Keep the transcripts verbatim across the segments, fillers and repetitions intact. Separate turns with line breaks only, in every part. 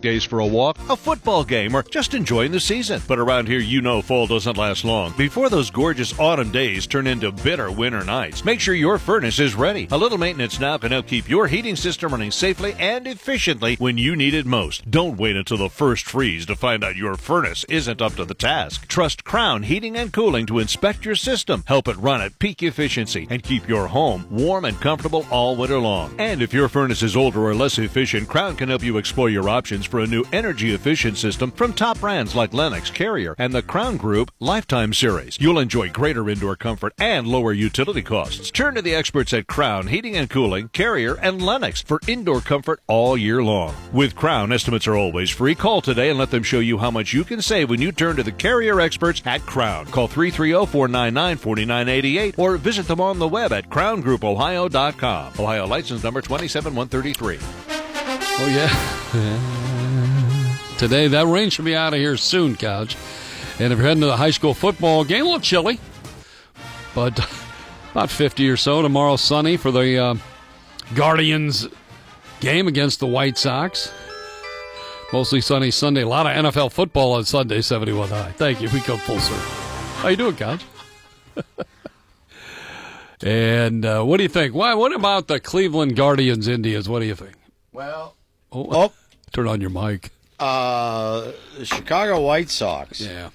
weekdays for a walk, a football game, or just enjoying the season. But around here, you know fall doesn't last long. Before those gorgeous autumn days turn into bitter winter nights, make sure your furnace is ready. A little maintenance now can help keep your heating system running safely and efficiently when you need it most. Don't wait until the first freeze to find out your furnace isn't up to the task. Trust Crown Heating and Cooling to inspect your system, help it run at peak efficiency, and keep your home warm and comfortable all winter long. And if your furnace is older or less efficient, Crown can help you explore your options for a new energy-efficient system from top brands like Lennox, Carrier, and the Crown Group Lifetime Series. You'll enjoy greater indoor comfort and lower utility costs. Turn to the experts at Crown Heating and Cooling, Carrier, and Lennox for indoor comfort all year long. With Crown, estimates are always free. Call today and let them show you how much you can save when you turn to the Carrier experts at Crown. Call three three zero, four nine nine, four nine eight eight or visit them on the web at crown group ohio dot com. Ohio license number two seven one three three.
Oh, yeah. Today, that rain should be out of here soon, Couch. And if you're heading to the high school football game, a little chilly, but about fifty or so. Tomorrow, sunny for the uh, Guardians game against the White Sox. Mostly sunny Sunday. A lot of N F L football on Sunday, seventy-one high. Thank you. We come full circle. How you doing, Couch? And uh, what do you think? Why? What about the Cleveland Guardians Indians? What do you think?
Well,
oh,
oh.
turn on your mic.
Uh, the Chicago White Sox.
Yeah.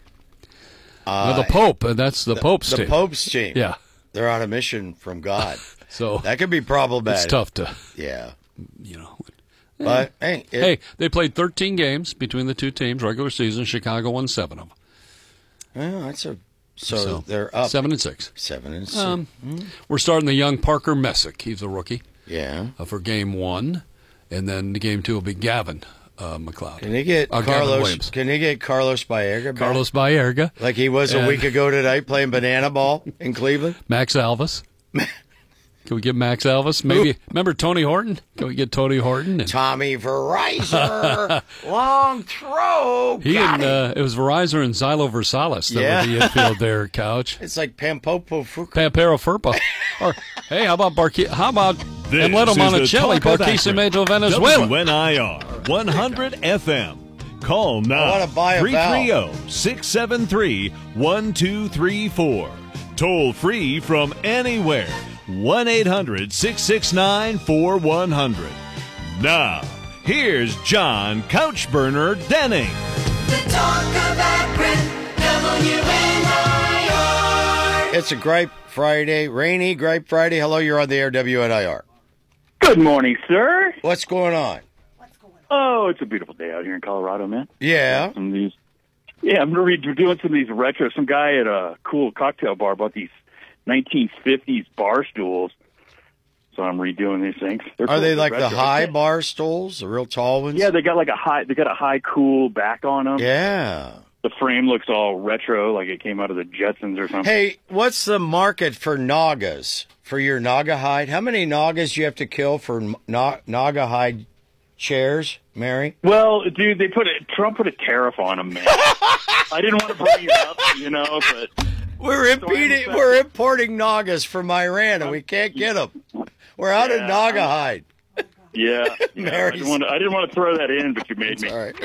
Uh,
well, the Pope. Uh, that's the, the Pope's
the
team.
The Pope's team.
Yeah.
They're on a mission from God.
So
that could be problematic.
It's tough to.
Yeah.
You know.
But hey, it,
hey, they played thirteen games between the two teams, regular season. Chicago won seven of them.
Well, that's a so,
so
they're up
seven and six.
Seven and six.
Um, mm-hmm. We're starting the young Parker Messick. He's a rookie.
Yeah.
Uh, for game one, and then the game two will be Gavin uh, McLeod.
Can they get
uh,
Carlos? Can they get Carlos Baerga back?
Carlos Baerga,
like he was
and,
a week ago tonight playing banana ball in Cleveland.
Max Alvis. Can we get Max Alvis? Maybe. Ooh. Remember Tony Horton? Can we get Tony Horton? And
Tommy Verizon. Long throw.
He
Got
and uh, it was Verizon and Xylo Versalis that
yeah.
were the infield there, Couch.
It's like Pampopo Fuku.
Pampero Furpa. Or hey, how about Barqui? How about Emleto Monticelli, Barquisimeto, Venezuela?
W N I R one hundred F M. Call now. three three zero, six seven three, one two three four. Toll free from anywhere. one eight hundred, six six nine, four one zero zero. Now, here's John Couchburner Denning.
The talk of Akron, W N I R.
It's a Gripe Friday, rainy Gripe Friday. Hello, you're on the air, W N I R.
Good morning, sir.
What's going on?
Oh, it's a beautiful day out here in Colorado, man.
Yeah.
Some of these, yeah, I'm re- doing some of these retro. Some guy at a cool cocktail bar bought these nineteen fifties bar stools. So I'm redoing these things. They're
Are
cool.
they like
retro.
the high bar stools, the real tall ones?
Yeah, they got like a high. They got a high cool back on them.
Yeah.
The frame looks all retro, like it came out of the Jetsons or something.
Hey, what's the market for Nagas for your Naga hide? How many Nagas do you have to kill for na- Naga hide chairs, Mary?
Well, dude, they put a Trump put a tariff on them, man. I didn't want to bring it up, you know, but.
We're impeding, so we're importing Nagas from Iran, and we can't get them. We're out
yeah,
of Naga hide.
Yeah, yeah I, didn't want to, I didn't want to throw that in, but you made
That's
me.
All right.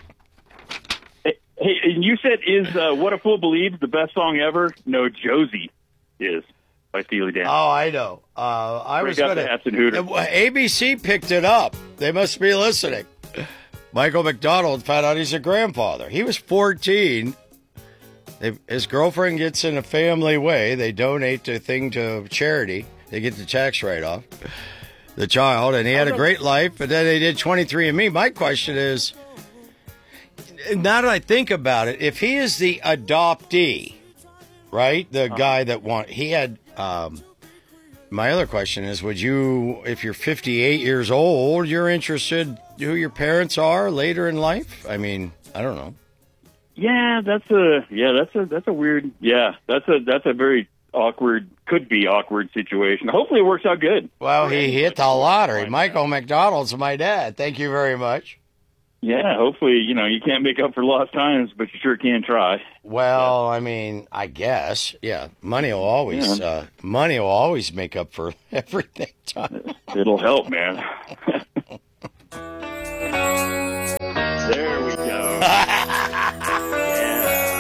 Hey, hey, and you said, is uh, What a Fool Believes the best song ever? No, Josie is by Steely Dan.
Oh, I know. Uh, I
Break
was
out
going
the hats and hooters.
to. A B C picked it up. They must be listening. Michael McDonald found out he's a grandfather. He was fourteen. They, his girlfriend gets in a family way. They donate the thing to charity. They get the tax write-off, the child, and he had a great life. But then they did twenty-three and me. My question is, now that I think about it, if he is the adoptee, right, the uh-huh. guy that want, he had. Um, my other question is, would you, if you're fifty-eight years old, you're interested who your parents are later in life? I mean, I don't know.
Yeah, that's a yeah, that's a that's a weird yeah, that's a that's a very awkward, could be awkward situation. Hopefully, it works out good.
Well, he hit the lottery. Michael McDonald's my dad. Thank you very much.
Yeah, hopefully, you know, you can't make up for lost times, but you sure can try.
Well, yeah. I mean, I guess, yeah, money will always, yeah. uh, money will always make up for everything.
It'll help, man.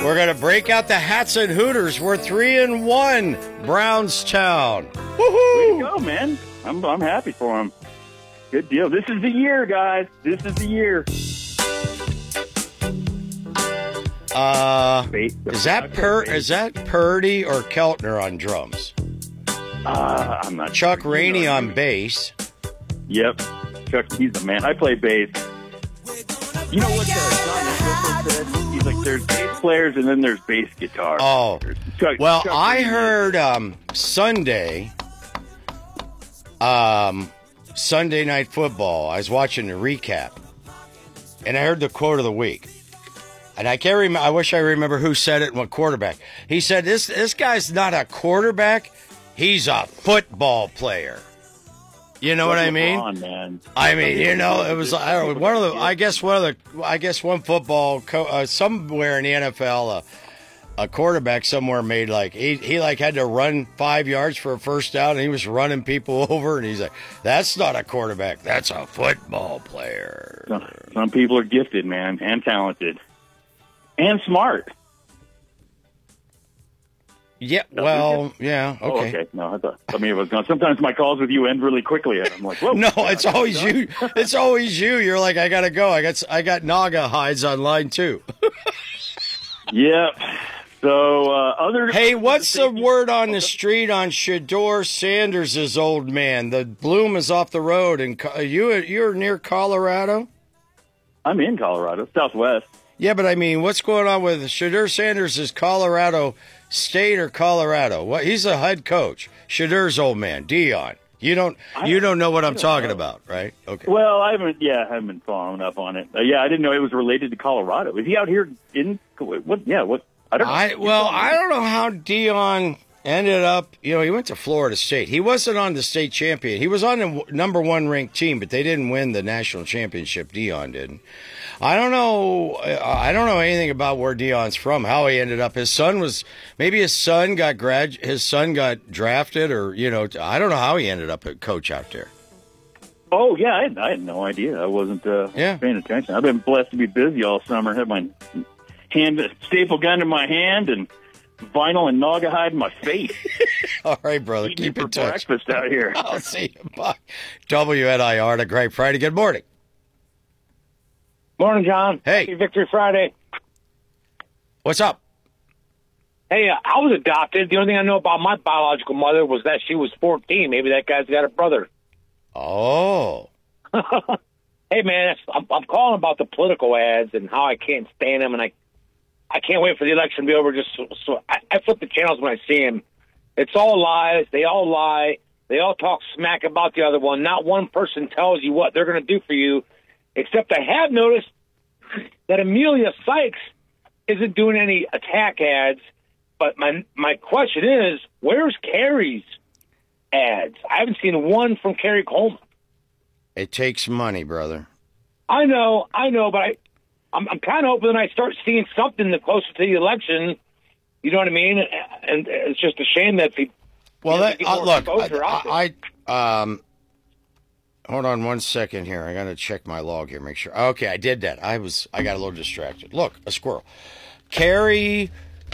We're going to break out the hats and Hooters. We're three and one, Brownstown.
Way
Woohoo!
to go, man. I'm, I'm happy for him. Good deal. This is the year, guys. This is the year.
Uh,
Bait.
is that per? Is that Purdy or Keltner on drums?
Uh, I'm not
Chuck
sure.
Rainey
You know,
on bass.
Yep. Chuck, he's the man. I play bass. You know what uh, John Entwistle said? He's like, there's bass players and then there's bass guitars.
Oh,
Chuck,
well,
Chuck
I
Rainey-
heard um, Sunday, um, Sunday Night Football. I was watching the recap, and I heard the quote of the week. And I can't remember. I wish I remember who said it and what quarterback. He said, "This this guy's not a quarterback. He's a football player." You know what I mean?
On, man.
I mean, you know, it was I don't know, one of the. I guess one of the. I guess one football co- uh, somewhere in the N F L, uh, a quarterback somewhere made like he he like had to run five yards for a first down, and he was running people over, and he's like, "That's not a quarterback. That's a football player."
Some, some people are gifted, man, and talented. And smart.
Yeah. Well. Yeah. Okay.
Oh, okay. No, I thought. I mean, it was gone. Sometimes my calls with you end really quickly, and I'm like, whoa.
No, it's always you. It's always you. You're like, I gotta go. I got I got Naga hides on line two.
Yep. So, uh, other.
Hey, what's the word on the street on Shador Sanders' old man? The bloom is off the road, and Co- you you're near Colorado.
I'm in Colorado, Southwest.
Yeah, but I mean, what's going on with Shador Sanders? Is Colorado State or Colorado? What? He's a head coach. Shador's old man, Dion. You don't you don't know what I'm talking about, right? Okay.
Well, I haven't. Yeah, I haven't been following up on it. Uh, yeah, I didn't know it was related to Colorado. Is he out here in what? Yeah, what? I don't know.
I well, I don't know how Dion ended up. You know, he went to Florida State. He wasn't on the state champion. He was on the w- number one ranked team, but they didn't win the national championship. Dion did. I don't know. I don't know anything about where Dion's from. How he ended up. His son was maybe his son got grad. His son got drafted, or you know, I don't know how he ended up a coach out there.
Oh yeah, I had, I had no idea. I wasn't uh,
Yeah.
paying attention. I've been blessed to be busy all summer. Had my hand staple gun in my hand and vinyl and naga hide in my face.
All right, brother.
Eating
Keep
it
in
for
touch.
breakfast out here.
I'll see you. Bye. W N I R. A great Friday. Good morning.
Morning, John.
Hey.
Happy Victory Friday.
What's up?
Hey, uh, I was adopted. The only thing I know about my biological mother was that she was fourteen. Maybe that guy's got a brother.
Oh.
Hey, man, I'm, I'm calling about the political ads and how I can't stand them, and I I can't wait for the election to be over. Just so, so I, I flip the channels when I see them. It's all lies. They all lie. They all talk smack about the other one. Not one person tells you what they're going to do for you, except I have noticed that Amelia Sykes isn't doing any attack ads. But my my question is, where's Carrie's ads? I haven't seen one from Carrie Coleman.
It takes money, brother.
I know, I know, but I, I'm, I'm kind of hoping that I start seeing something that closer to the election. You know what I mean? And it's just a shame that the
Well,
you know,
that,
get
uh,
more
look,
exposure out there.
I, I, um, hold on one second here. I got to check my log here, make sure. Okay, I did that. I was, I got a little distracted. Look, a squirrel. Carrie,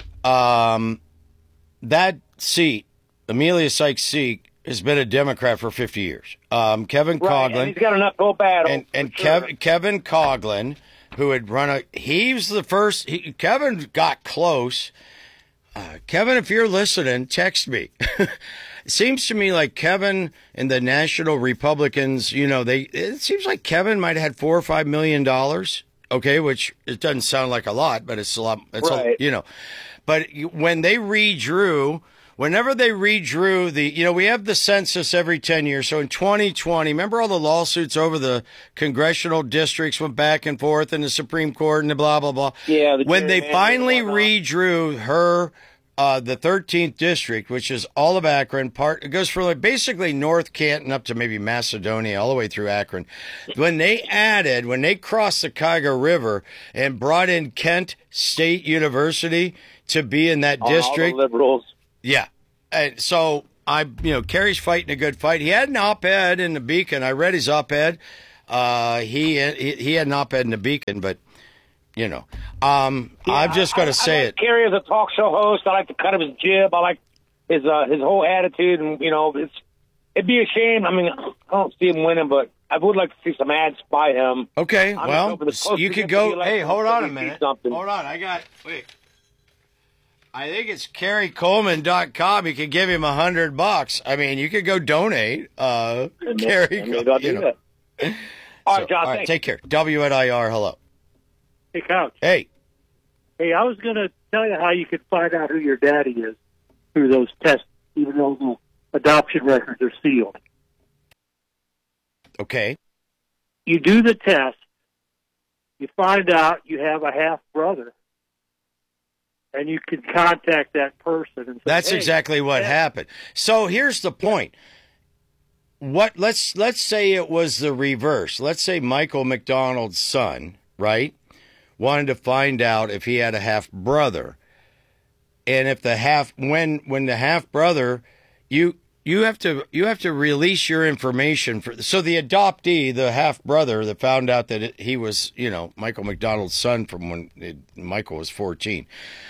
um, that seat, Amelia Sykes' seat, has been a Democrat for fifty years. Um, Kevin
right,
Coughlin.
and he's got enough go battle.
and and
for sure.
Kev, Kevin Coughlin, who had run a, he was the first. He, Kevin got close. Uh, Kevin, if you're listening, text me. It seems to me like Kevin and the National Republicans, you know, they. It seems like Kevin might have had four or five million dollars. Okay, which it doesn't sound like a lot, but it's a lot. It's
Right.
a, you know, but you- when they redrew. Whenever they redrew the, you know, we have the census every ten years. So in twenty twenty, remember all the lawsuits over the congressional districts went back and forth in the Supreme Court and the blah, blah, blah.
Yeah, the
When they
gerrymandering
finally
and whatnot.
redrew her, uh, the thirteenth district, which is all of Akron, part, it goes from like basically North Canton up to maybe Macedonia, all the way through Akron. When they added, when they crossed the Cuyahoga River and brought in Kent State University to be in that
On all the
district.
liberals.
Yeah. And so I, you know, Kerry's fighting a good fight. He had an op-ed in the Beacon. I read his op-ed. Uh, he, he he had an op-ed in the Beacon, but you know. Um,
Yeah,
I'm just going
I-
to say
I
it.
like Gary as a talk show host. I like the cut of his jib. I like his uh, his whole attitude, and you know, it's it'd be a shame. I mean, I don't see him winning, but I would like to see some ads by him.
Okay,
I'm
well,
hoping the closer
you
we
could
get to the
go.
election,
Hey, hold on a
we see
minute.
something.
Hold on, I got. Wait. I think it's Kerry Coleman dot com. You could give him a hundred bucks. I mean, you could go donate. Uh, Kerry,
Maybe I'll do
you know.
that. All right,
So,
John.
all right,
thanks.
take care. W N I R. Hello.
Hey, Couch.
Hey.
Hey, I was going to tell you how you could find out who your daddy is through those tests, even though the adoption records are sealed.
Okay.
You do the test, you find out you have a half brother, and you can contact that person. And say,
That's
hey,
exactly what
yeah.
happened. So here's the point. What let's let's say it was the reverse. Let's say Michael McDonald's son, right, wanted to find out if he had a half brother, and if the half when when the half brother, you you have to you have to release your information for. So the adoptee, the half brother that found out that it, he was you know Michael McDonald's son from when it, Michael was fourteen.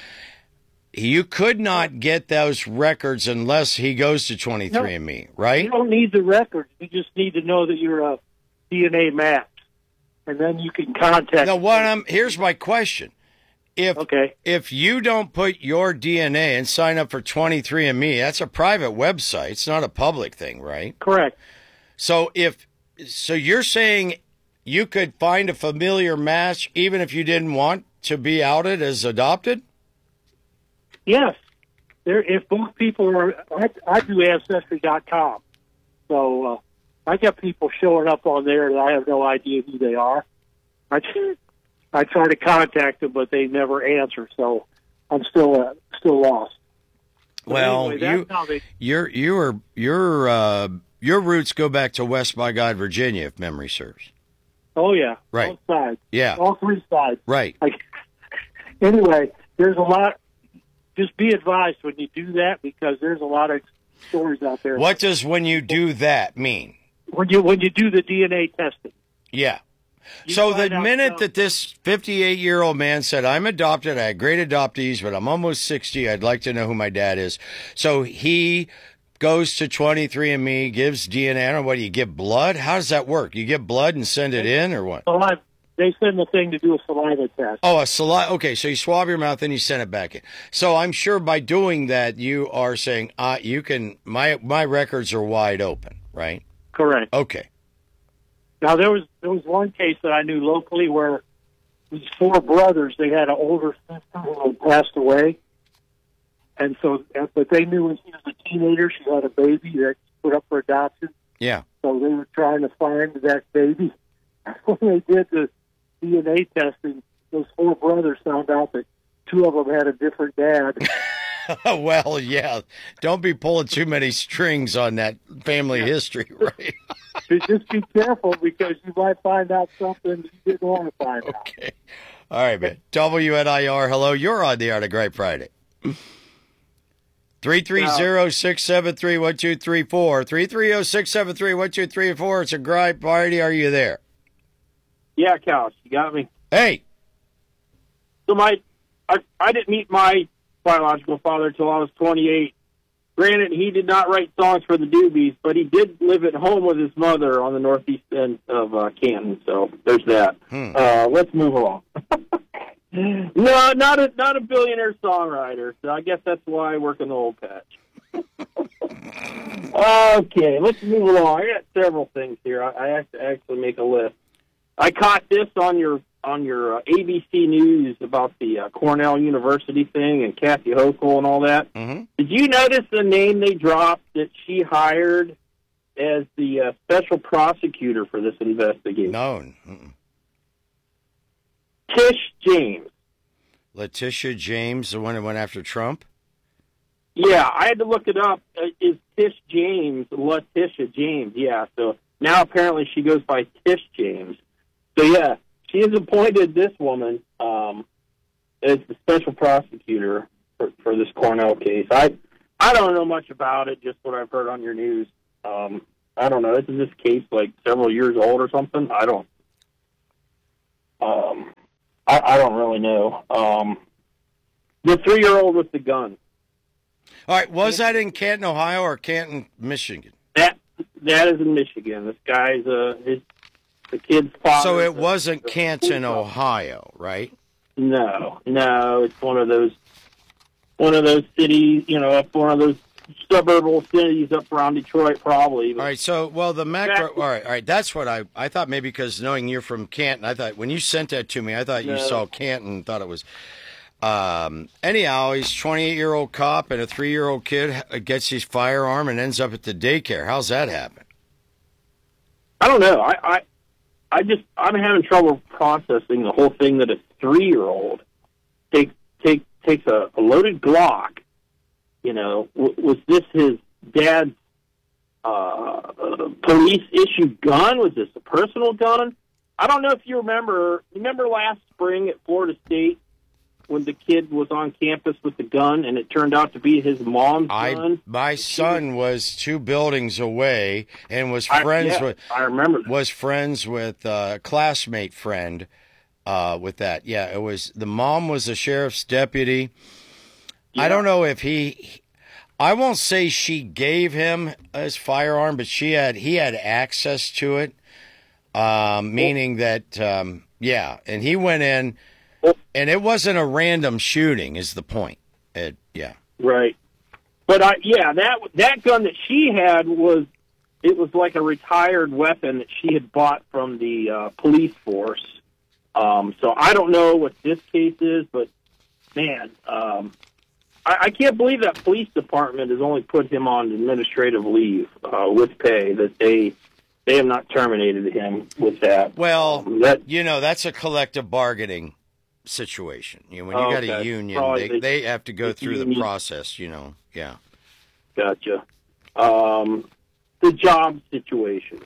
You could not get those records unless he goes to twenty-three and me, right?
You don't need the records. You just need to know that you're a D N A match, and then you can contact.
Now, what I'm here's my question: If
Okay.
if you don't put your D N A and sign up for twenty-three and me, that's a private website. It's not a public thing, right?
Correct.
So if so, you're saying you could find a familiar match even if you didn't want to be outed as adopted?
Yes. There, if both people are, I, I do Ancestry dot com. So uh, I get people showing up on there that I have no idea who they are. I, I try to contact them, but they never answer. So I'm still uh, still lost. But
Well,
anyway, that's
you
how they,
your your your uh, your roots go back to West by God, Virginia, if memory serves.
oh, yeah.
Right.
Both sides.
Yeah.
All three sides.
Right.
Like, anyway, there's a lot. Just be advised when you do that because there's a lot of stories out there.
What does when you do that mean?
When you when you do the D N A testing.
Yeah.
You
So the
find out
minute
some-
that this fifty-eight-year-old man said, I'm adopted, I had great adoptees, but I'm almost sixty, I'd like to know who my dad is. So he goes to twenty-three and me, gives D N A. I don't know, what do you give blood? How does that work? You get blood and send it in or what?
Saliva. They send the thing to do a saliva test.
Oh, a saliva. Okay, so you swab your mouth and you send it back in. So I'm sure by doing that, you are saying, uh, you can, my my records are wide open, right?
Correct.
Okay.
Now there was there was one case that I knew locally where these four brothers, they had an older sister who had passed away, and so but they knew when she was a teenager she had a baby that put up for adoption.
Yeah.
So they were trying to find that baby. When they did the D N A testing, those four brothers found out that two of them had a different dad.
Well, yeah. Don't be pulling too many strings on that family history, right?
So just be careful because you might find out something you didn't want to find out.
Okay. All right, man. W N I R, hello. You're on the Art of Great Friday. three three zero, six seven three, one two three four. three three zero, six seven three, one two three four. It's a great party. Are you there?
Yeah, Couch, you got me.
Hey.
So my, I, I didn't meet my biological father until I was twenty-eight. Granted, he did not write songs for the Doobies, but he did live at home with his mother on the northeast end of uh, Canton. So there's that.
Hmm.
Uh, let's move along. No, not a not a billionaire songwriter. So I guess that's why I work in the old patch. Okay, let's move along. I got several things here. I, I have to actually make a list. I caught this on your on your uh, A B C News about the uh, Cornell University thing and Kathy Hochul and all that.
Mm-hmm.
Did you notice the name they dropped that she hired as the uh, special prosecutor for this investigation?
No. Mm-mm.
Tish James.
Letitia James, the one that went after Trump?
Yeah, I had to look it up. Uh, is Tish James Letitia James? Yeah, so now apparently she goes by Tish James. So, yeah, she has appointed this woman um, as the special prosecutor for, for this Cornell case. I I don't know much about it, just what I've heard on your news. Um, I don't know. Isn't this case like several years old or something? I don't. Um, I, I don't really know. Um, the three-year-old with the gun.
All right, was that in Canton, Ohio, or Canton, Michigan?
That that is in Michigan. This guy's uh, his the kid's father.
So it wasn't Canton, Ohio, right?
No, no, it's one of those one of those cities, you know, up one of those suburban cities up around Detroit, probably.
All right, so, well, the macro, all right, all right, that's what I, I thought maybe because knowing you're from Canton, I thought, when you sent that to me, I thought you
No.
saw Canton, thought it was, um, anyhow, he's a twenty-eight-year-old cop and a three-year-old kid gets his firearm and ends up at the daycare. How's that happen?
I don't know. I, I, I just I'm having trouble processing the whole thing that a three-year-old take take takes a, a loaded Glock. You know, w- was this his dad's uh, police issued gun? Was this a personal gun? I don't know if you remember. Remember last spring at Florida State when the kid was on campus with the gun, and it turned out to be his mom's
I,
gun.
my son was two buildings away and was
I-
friends
yeah,
with
I remember that.
was friends with a classmate friend uh, with that. Yeah, it was the mom was a sheriff's deputy. I
Yeah.
don't know if he. I won't say she gave him his firearm, but she had he had access to it, um, meaning that um, yeah, and he went in. And it wasn't a random shooting, is the point. It, yeah.
Right. But I, yeah, that that gun that she had was, it was like a retired weapon that she had bought from the uh, police force. Um, so I don't know what this case is, but man, um, I, I can't believe that police department has only put him on administrative leave uh, with pay. That they they have not terminated him with that.
Well,
Um, that
you know, that's a collective bargaining situation. You know, when you got a
Okay.
union,
Probably
they,
the-
they have to go
the
through the
union.
process, you know. Yeah.
Gotcha. Um, the job situation.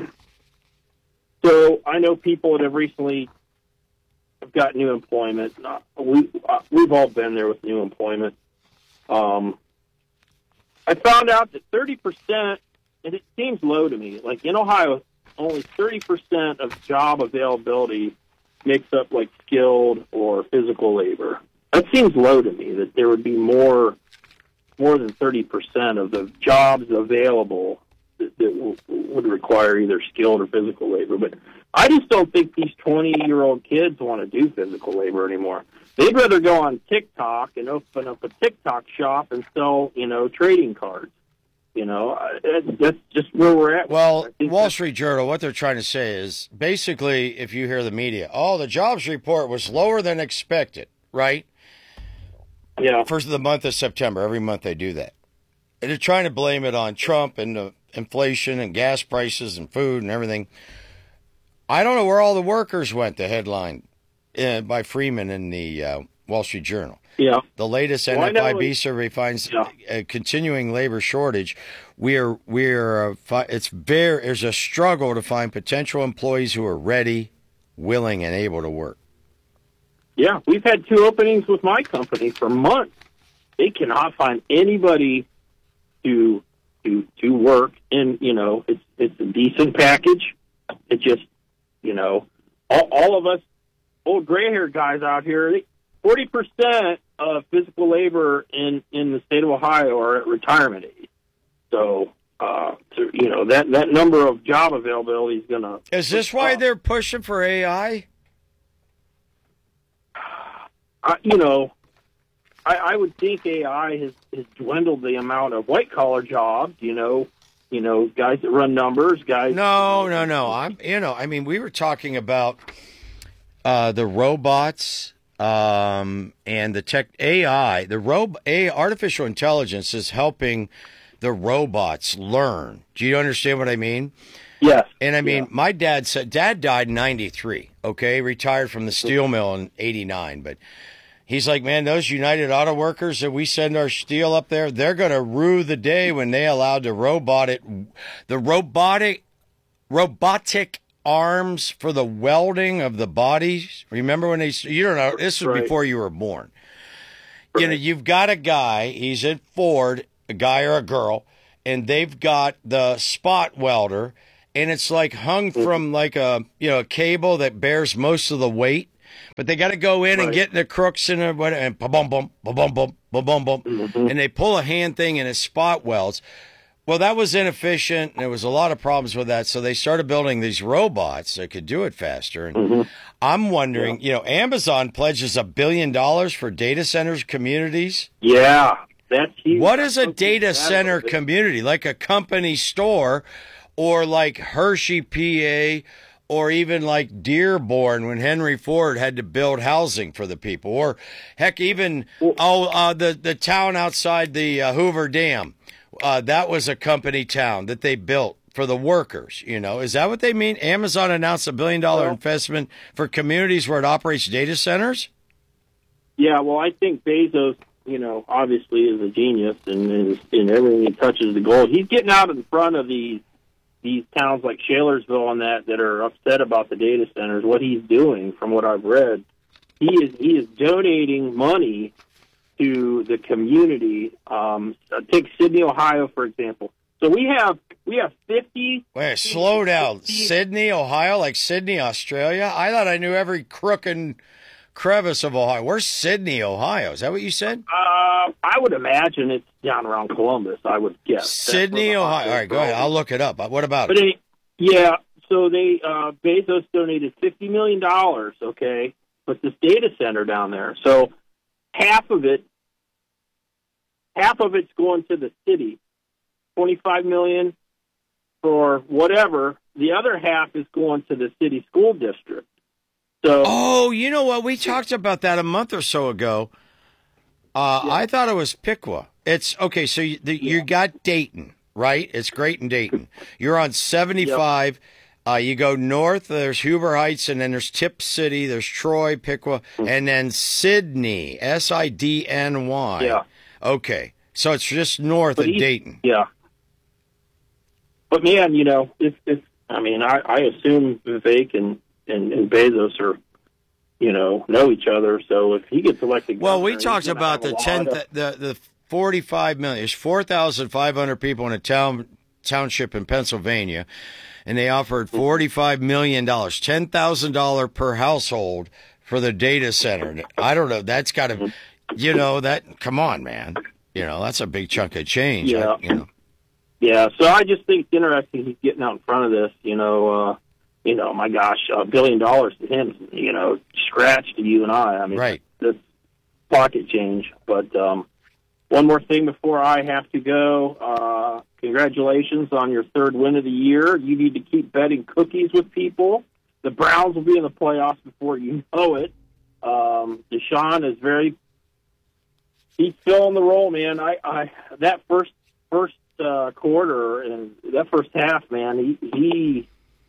So I know people that have recently have got new employment. Uh, we uh, we've all been there with new employment. Um, I found out that thirty percent, and it seems low to me. Like in Ohio, only thirty percent of job availability makes up like skilled or physical labor. That seems low to me. That there would be more. more than thirty percent of the jobs available that, that w- would require either skilled or physical labor. But I just don't think these twenty-year-old kids want to do physical labor anymore. They'd rather go on TikTok and open up a TikTok shop and sell, you know, trading cards. You know, uh, that- that's just where we're at.
Well,
I think
Wall
that's-
Street Journal, what they're trying to say is basically, if you hear the media, oh, the jobs report was lower than expected, right?
Yeah.
First of the month of September. Every month they do that. And they're trying to blame it on Trump and the inflation and gas prices and food and everything. I don't know where all the workers went, the headline uh, by Freeman in the uh, Wall Street Journal.
Yeah.
The latest
Well, I
N F I B
know-
survey finds
Yeah.
a continuing labor shortage. We are, we are, uh, fi- it's very, there's a struggle to find potential employees who are ready, willing, and able to work.
Yeah, we've had two openings with my company for months. They cannot find anybody to to to work, and you know it's it's a decent package. It just you know all, all of us old gray haired guys out here. Forty percent of physical labor in in the state of Ohio are at retirement age. So uh, to, you know that that number of job availability is going to.
Is this why they're pushing for A I?
I, you know, I, I would think A I has, has dwindled the amount of white collar jobs. You know, you know, guys that run numbers, guys.
No, no, no. I'm, you know, I mean, we were talking about uh, the robots um, and the tech A I. The rob A artificial intelligence is helping the robots learn. Do you understand what I mean?
Yes.
And I mean,
Yeah.
my dad said, Dad died in ninety-three, okay? Retired from the steel mill in eighty-nine. But he's like, man, those United Auto Workers that we send our steel up there, they're going to rue the day when they allowed the robotic, the robotic, robotic arms for the welding of the bodies. Remember when they, you don't know, this was
Right.
before you were born. You know, you've got a guy, he's at Ford, a guy or a girl, and they've got the spot welder, and it's like hung from like a, you know, a cable that bears most of the weight. but they got to go in
Right.
and get the crooks and the, what- and bum bum bum bum bum bum bum bum,
Mm-hmm.
and they pull a hand thing and it spot welds. Well, that was inefficient, and there was a lot of problems with that. So they started building these robots that could do it faster. And
Mm-hmm.
I'm wondering, you know, Amazon pledges a billion dollars for data centers, communities.
Yeah, that's huge.
What is a
Something
data
bad
center
about it.
community? Like a company store, or like Hershey, P A, or even like Dearborn when Henry Ford had to build housing for the people, or heck, even oh, uh, the the town outside the uh, Hoover Dam. Uh, that was a company town that they built for the workers. You know, is that what they mean? Amazon announced a billion dollar
Well-
investment for communities where it operates data centers.
Yeah, well, I think Bezos, you know, obviously is a genius, and and, and everything he touches the gold. He's getting out in front of these these towns like Shalersville and that that are upset about the data centers. What he's doing, from what I've read, he is he is donating money to the community. Um, take Sydney, Ohio, for example. So we have we have fifty.
Wait, slow down. Sydney, Ohio, like Sydney, Australia? I thought I knew every crook and crevice of Ohio. Where's Sydney, Ohio? Is that what you said?
Uh, I would imagine it's down around Columbus. I would guess That's
Sydney,
where the
Ohio. All right, go ahead. I'll look it up. What about
But
it?
any, yeah, so they uh, Bezos donated fifty million dollars. Okay, put this data center down there. So half of it, half of it's going to the city. Twenty-five million for whatever. The other half is going to the city school district. So
Oh, you know what? We talked about that a month or so ago. Uh, I thought it was Piqua. It's okay. So you, the, you got Dayton, right? It's great in Dayton. You're on seventy-five. Uh, you go north. There's Huber Heights, and then there's Tip City. There's Troy, Piqua, and then Sidney, S I D N Y.
Yeah.
Okay. So it's just north
But
of
he-
Dayton.
Yeah. But man, you know, if if I mean, I, I assume Vivek and, and, and Bezos are, you know, know each other. So if he gets elected,
Well, we
governor, he's
talked
gonna
about
have a
the
lot
ten,
of-
the the forty-five million. There's four thousand five hundred people in a town township in Pennsylvania, and they offered forty-five million dollars, ten thousand dollar per household for the data center. I don't know. That's got to, you know, that. Come on, man. You know, that's a big chunk of change.
Yeah.
I- you know.
Yeah, so I just think it's interesting he's getting out in front of this. You know, uh, you know, my gosh, a billion dollars to him, you know, scratch to you and I. I mean,
Right.
that's pocket change. But um, one more thing before I have to go. Uh, congratulations on your third win of the year. You need to keep betting cookies with people. The Browns will be in the playoffs before you know it. Um, Deshaun is very he's filling the role, man. I, I that first first uh, quarter and that first half, man, he he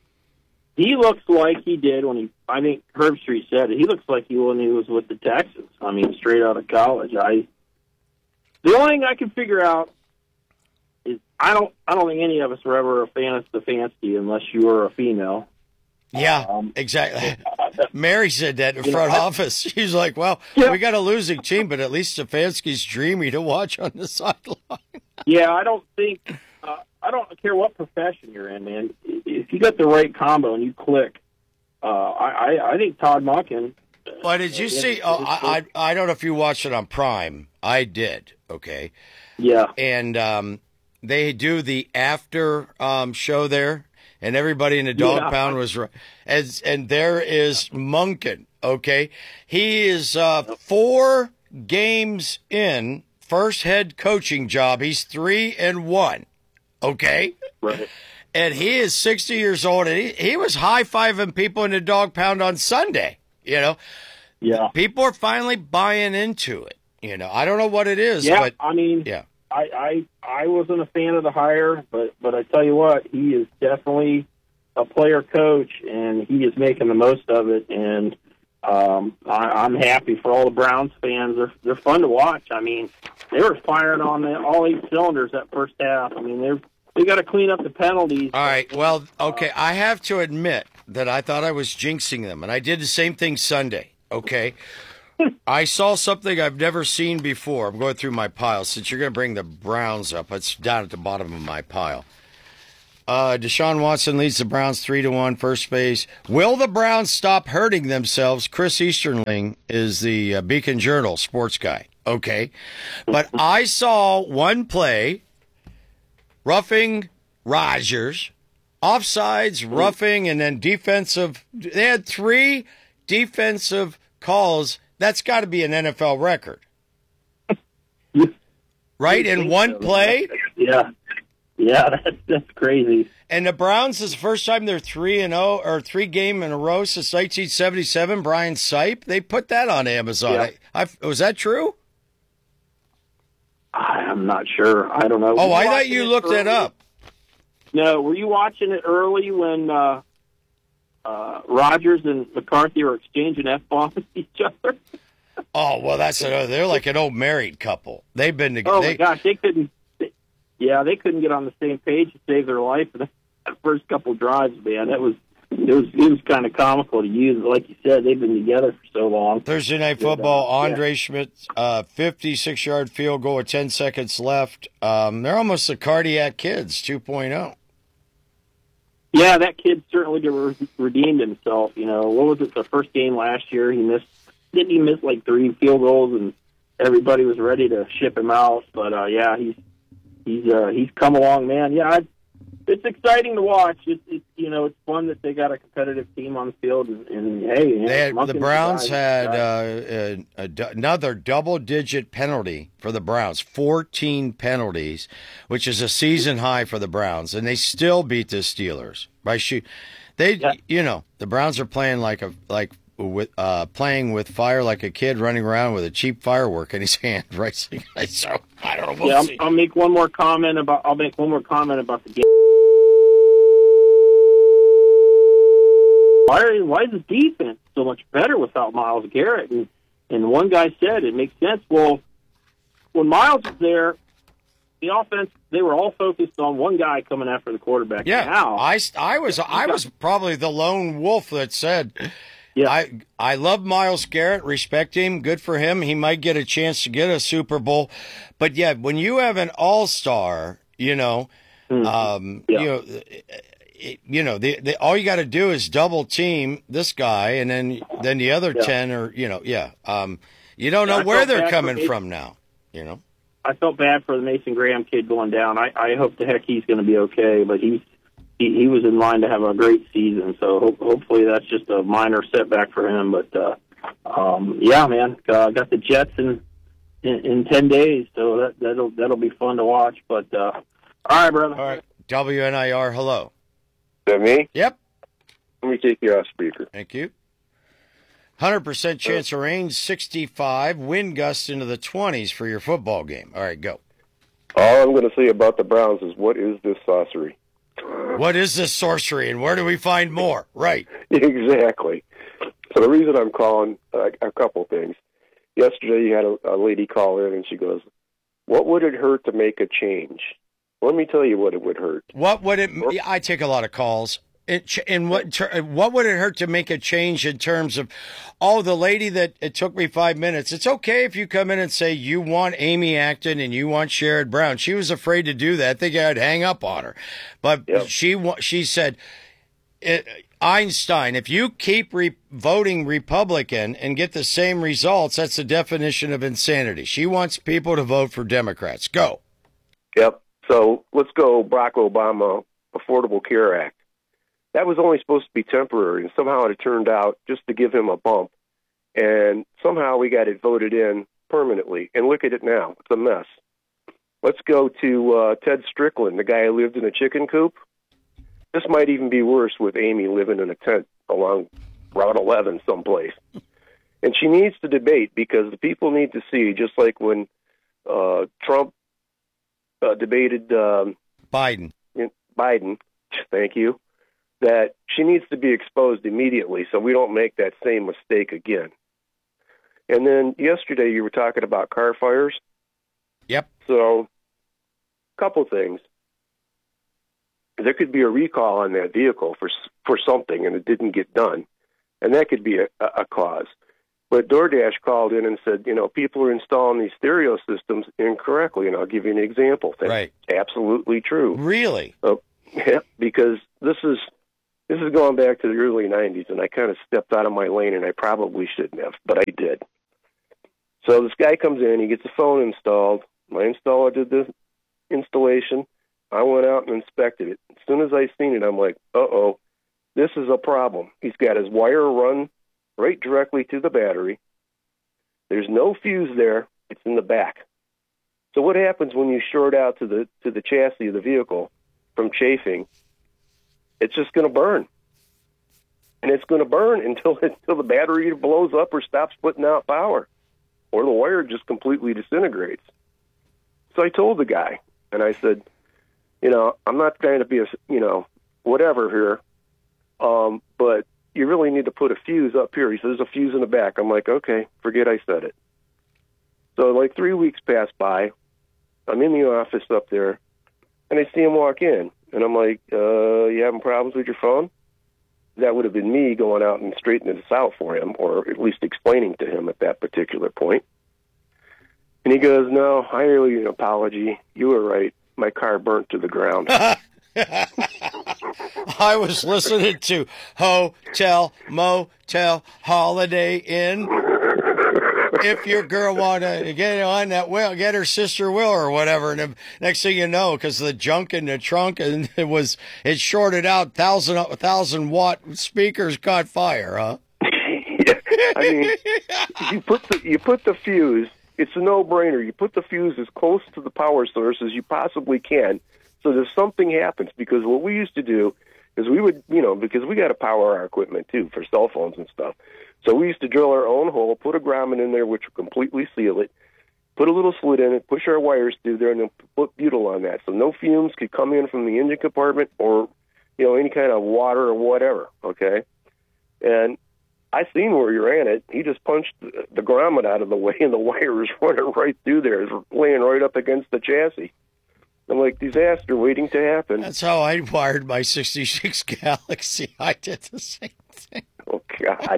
he looks like he did when he. I think Herb Street said it. He looks like he when he was with the Texans. I mean, straight out of college. I the only thing I can figure out is I don't I don't think any of us were ever a fan of Stefanski unless you were a female.
Yeah,
Um,
exactly. Mary said that in
You know,
front
I-
office. She's like, well,
Yeah.
we got a losing team, but at least Stefanski's dreamy to watch on the sideline.
Yeah, I don't think uh, I don't care what profession you're in, man. If you got the right combo and you click, uh, I, I I think Todd Monken.
Well, did you see? Oh, I, I I don't know if you watched it on Prime. I did. Okay,
Yeah,
and um, they do the after um, show there, and everybody in the dog
Yeah.
pound was ri- as and there is Monken. Okay, he is uh, four games in, first head coaching job. He's three and one. Okay.
right.
And he is sixty years old, and he, he was high-fiving people in the dog pound on Sunday. You know,
Yeah,
people are finally buying into it. You know, I don't know what it is,
yeah.
but
I mean,
yeah.
I, I I wasn't a fan of the hire, but but I tell you what, he is definitely a player coach, and he is making the most of it. And um, I, I'm happy for all the Browns fans. They're they're fun to watch. I mean, they were firing on the, all eight cylinders that first half. I mean, they're they got to clean up the penalties.
All right. Well, okay. I have to admit that I thought I was jinxing them, and I did the same thing Sunday. Okay. I saw something I've never seen before. I'm going through my pile. Since you're going to bring the Browns up, it's down at the bottom of my pile. Uh, Deshaun Watson leads the Browns three to one, first base. Will the Browns stop hurting themselves? Chris Easterling is the uh, Beacon Journal sports guy. Okay. But I saw one play, roughing Rodgers, offsides, roughing, and then defensive. They had three defensive calls. That's got to be an N F L record. Right? In one play?
Yeah. Yeah, that's, that's crazy.
And the Browns, is the first time they're three and oh, or three game in a row since nineteen seventy-seven. Brian Sipe, they put that on Amazon.
Yeah.
I, I, was that true?
I'm not sure. I don't know.
Oh,
Were
I thought
watching
you
it
looked
early?
it up.
No, were you watching it early when uh, uh, Rodgers and McCarthy were exchanging F-bombs with each other?
Oh, well, that's another. They're like an old married couple. They've been together.
Oh,
they,
my gosh, they couldn't. They, yeah, they couldn't get on the same page to save their life in the first couple drives, man. That was it was it was kind of comical to use. Like you said, they've been together for so long.
Thursday Night Football, Andre Schmidt, uh, fifty-six-yard field goal with ten seconds left. Um, they're almost the Cardiac Kids two point oh.
Yeah, that kid certainly re- redeemed himself. You know, what was it? The first game last year, he missed. Didn't he miss like three field goals, and everybody was ready to ship him out? But uh, yeah, he's he's uh, he's come along, man. Yeah, I, it's exciting to watch. It's it, you know, it's fun that they got a competitive team on the field, and, and hey,
They had, the Browns
guys,
had
guys.
uh, a, a, a, another double-digit penalty for the Browns, fourteen penalties, which is a season high for the Browns, and they still beat the Steelers by shoot. They,
Yeah.
you know, the Browns are playing like a like with uh, playing with fire, like a kid running around with a cheap firework in his hand, right? So I don't know. We'll
yeah,
see.
I'll, I'll make one more comment about. I'll make one more comment about the game. Why, are, why is the defense so much better without Myles Garrett? And and one guy said it makes sense. Well, when Myles was there, the offense, they were all focused on one guy coming after the quarterback.
Yeah,
now,
I, I was I was probably the lone wolf that said,
Yeah.
I I love Myles Garrett, respect him, good for him. He might get a chance to get a Super Bowl, but yeah, when you have an All Star, you know,
Mhm.
um,
Yeah.
you know, it, you know, the, the all you got to do is double team this guy, and then then the other
Yeah.
ten are, you know, yeah, um, you don't know
Yeah, I
where
felt
they're
bad for
coming
Mason.
from now, you know.
I felt bad for the Mason Graham kid going down. I, I hope the heck he's going to be okay, but he's he, he was in line to have a great season. So ho- hopefully that's just a minor setback for him. But uh, um, yeah, man, uh, got the Jets in, in in ten days, so that that'll that'll be fun to watch. But uh, all right, brother.
All right, W N I R, hello.
Is that me?
Yep.
Let me take you off speaker.
Thank you. one hundred percent chance of rain, sixty-five, wind gusts into the twenties for your football game. All right, go.
All I'm going to say about the Browns is, what is this sorcery?
What is this sorcery, and where do we find more? Right.
Exactly. So the reason I'm calling, uh, a couple things. Yesterday you had a, a lady call in, and she goes, what would it hurt to make a change? Let me tell you what it would hurt.
What would it? I take a lot of calls. It, in what ter- what would it hurt to make a change in terms of, oh, the lady that it took me five minutes. It's okay if you come in and say you want Amy Acton and you want Sherrod Brown. She was afraid to do that. I think I'd hang up on her, but
Yep.
she wa- she said, it, Einstein, if you keep re- voting Republican and get the same results, that's the definition of insanity. She wants people to vote for Democrats. Go.
Yep. So let's go Barack Obama Affordable Care Act. That was only supposed to be temporary, and somehow it turned out just to give him a bump. And somehow we got it voted in permanently. And look at it now. It's a mess. Let's go to uh, Ted Strickland, the guy who lived in a chicken coop. This might even be worse with Amy living in a tent along Route eleven someplace. And she needs to debate, because the people need to see, just like when uh, Trump uh, debated um,
Biden.
Biden, thank you, that she needs to be exposed immediately so we don't make that same mistake again. And then yesterday you were talking about car fires.
Yep.
So, a couple things. There could be a recall on that vehicle for for something, and it didn't get done, and that could be a, a cause. But DoorDash called in and said, you know, people are installing these stereo systems incorrectly, and I'll give you an example. That's
Right.
absolutely true.
Really?
Uh, Yeah, because this is this is going back to the early nineties, and I kind of stepped out of my lane, and I probably shouldn't have, but I did. So this guy comes in, he gets the phone installed. My installer did the installation. I went out and inspected it. As soon as I seen it, I'm like, uh-oh, this is a problem. He's got his wire run right directly to the battery. There's no fuse there. It's in the back. So what happens when you short out to the to the chassis of the vehicle from chafing? It's just going to burn. And it's going to burn until until the battery blows up or stops putting out power, or the wire just completely disintegrates. So I told the guy, and I said, you know, I'm not trying to be a, you know, whatever here, um, but you really need to put a fuse up here. He says, there's a fuse in the back. I'm like, okay, forget I said it. So like three weeks pass by. I'm in the office up there, and I see him walk in. And I'm like, uh, you having problems with your phone? That would have been me going out and straightening this out for him, or at least explaining to him at that particular point. And he goes, no, I owe you an apology. You were right. My car burnt to the ground.
I was listening to Hotel, Motel, Holiday Inn. If your girl wanted to get on that will, get her sister will or whatever. And the next thing you know, because the junk in the trunk, and it was, it shorted out, thousand, thousand watt speakers caught fire, huh?
Yeah. I mean, you put the, you put the fuse, it's a no-brainer. You put the fuse as close to the power source as you possibly can, so that something happens. Because what we used to do is we would, you know, because we got to power our equipment too for cell phones and stuff. So we used to drill our own hole, put a grommet in there, which would completely seal it, put a little slit in it, push our wires through there, and then put butyl on that, so no fumes could come in from the engine compartment or, you know, any kind of water or whatever. Okay, and I seen where you ran it. He just punched the grommet out of the way, and the wire is running right through there, it's laying right up against the chassis. I'm like, disaster waiting to happen.
That's how I wired my sixty-six Galaxy. I did the same thing.
Oh, God.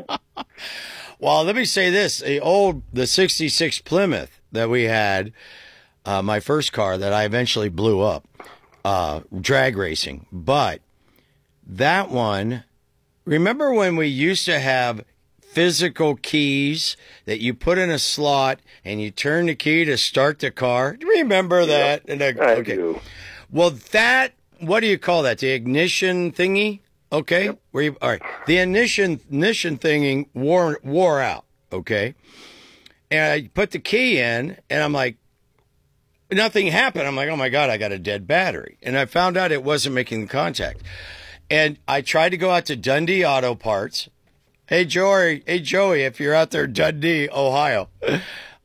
Well, let me say this. The old, the sixty-six Plymouth that we had, uh, my first car that I eventually blew up, uh, drag racing. But that one, remember when we used to have physical keys that you put in a slot and you turn the key to start the car? Do you remember that?
Yep,
and the,
I
okay.
do.
Well, that, what do you call that? The ignition thingy? Okay.
Yep.
Where you, all right. The ignition, ignition thingy wore, wore out. Okay. And I put the key in and I'm like, nothing happened. I'm like, oh my God, I got a dead battery. And I found out it wasn't making contact. And I tried to go out to Dundee Auto Parts. Hey, Joey, hey, Joey, if you're out there, Dundee, Ohio, uh,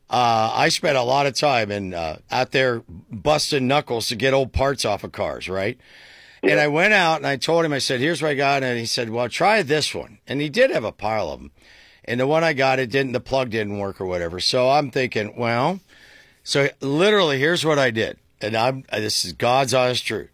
I spent a lot of time in, uh, out there busting knuckles to get old parts off of cars, right? And I went out and I told him, I said, here's what I got. And he said, well, try this one. And he did have a pile of them. And the one I got, it didn't, the plug didn't work or whatever. So I'm thinking, well, so literally, here's what I did. And I'm, this is God's honest truth.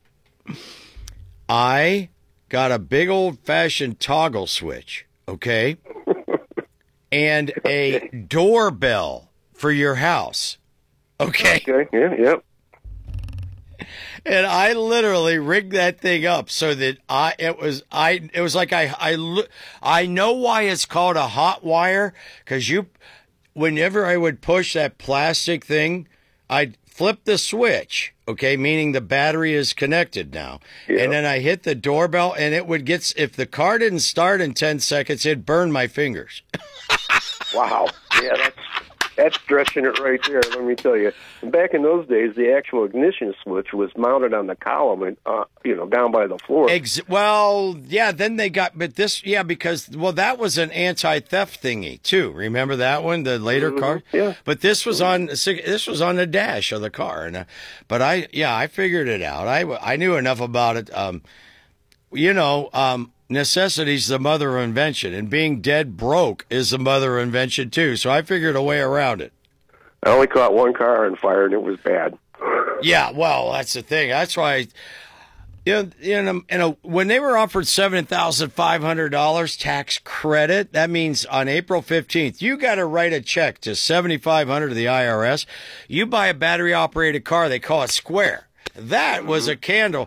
I got a big old fashioned toggle switch, okay? And a doorbell for your house, okay?
Okay, yeah, yep.
And I literally rigged that thing up so that I it was I it was like I I I know why it's called a hot wire, because you whenever I would push that plastic thing, I'd flip the switch, okay, meaning the battery is connected now. Yeah. And then I hit the doorbell and it would get, if the car didn't start in ten seconds, it'd burn my fingers.
Wow. Yeah, that's That's stretching it right there, let me tell you. And back in those days, the actual ignition switch was mounted on the column and, uh, you know, down by the floor.
Ex- well, yeah, then they got, but this, yeah, because, well, that was an anti-theft thingy, too. Remember that one, the later
mm-hmm.
car?
Yeah.
But this was on, this was on the dash of the car. And, uh, but I, yeah, I figured it out. I, I knew enough about it. Um, you know, um, necessity's the mother of invention, and being dead broke is the mother of invention too. So I figured a way around it.
I only caught one car on fire, and it was bad.
Yeah, well, that's the thing. That's why, I, you know, you know, you know, when they were offered seven thousand five hundred dollars tax credit, that means on April fifteenth, you got to write a check to seven thousand five hundred dollars to the I R S. You buy a battery operated car, they call it Square. That was a candle.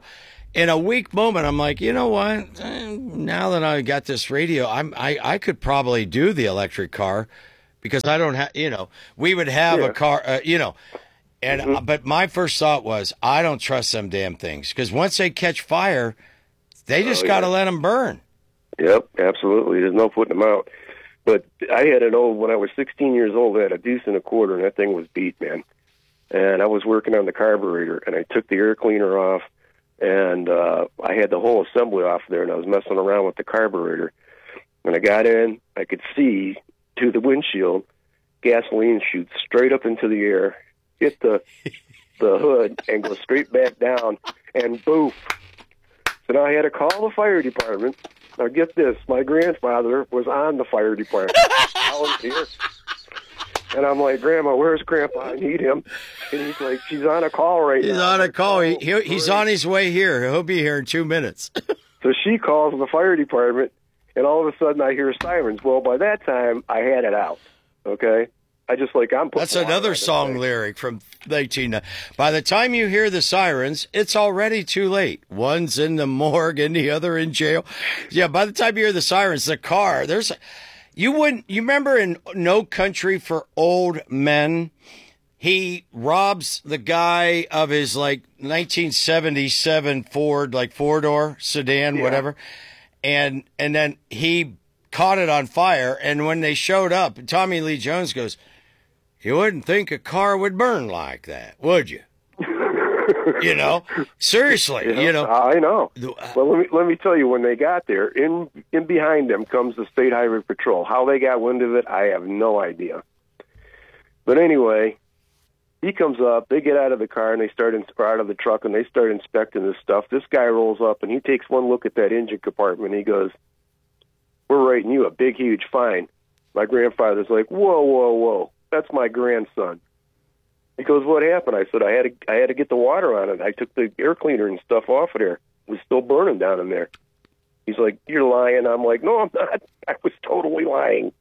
in a weak moment, I'm like, you know what? Eh, Now that I got this radio, I'm I, I could probably do the electric car because I don't have, you know, we would have
Yeah.
a car, uh, you know, and
Mhm.
uh, but my first thought was I don't trust them damn things because once they catch fire, they just
Oh,
got to
yeah.
let them burn.
Yep, absolutely. There's no putting them out. But I had an old, when I was sixteen years old, I had a deuce and a quarter, and that thing was beat, man. And I was working on the carburetor, and I took the air cleaner off, and uh, I had the whole assembly off there, and I was messing around with the carburetor. When I got in, I could see to the windshield, gasoline shoots straight up into the air, hit the the hood, and go straight back down, and boof. So now I had to call the fire department. Now get this, my grandfather was on the fire department. Volunteer. And I'm like, Grandma, where's Grandpa? I need him. And he's like, she's on a call right
He's
now.
on a call. He,
Oh,
he, he's
great.
on his way here. He'll be here in two minutes.
So she calls the fire department, and all of a sudden I hear sirens. Well, by that time, I had it out, okay? I just like, I'm putting
That's
water on
another
this
song
thing.
lyric from nineteen. By the time you hear the sirens, it's already too late. One's in the morgue and the other in jail. Yeah, by the time you hear the sirens, the car, there's, you wouldn't, you remember in No Country for Old Men, he robs the guy of his like nineteen seventy-seven Ford, like four door sedan,
Yeah.
whatever. And, and then he caught it on fire. And when they showed up, Tommy Lee Jones goes, you wouldn't think a car would burn like that, would you? You know, seriously,
Yeah,
you know.
I know.
The- uh,
Well, let me let me tell you. When they got there, in in behind them comes the State Highway Patrol. How they got wind of it, I have no idea. But anyway, he comes up. They get out of the car and they start in, or out of the truck and they start inspecting this stuff. This guy rolls up and he takes one look at that engine compartment. And he goes, "We're writing you a big, huge fine." My grandfather's like, "Whoa, whoa, whoa! That's my grandson." He goes, "What happened?" I said, I had to I had to get the water on it. I took the air cleaner and stuff off of there. It was still burning down in there." He's like, "You're lying." I'm like, "No, I'm not. I was totally lying."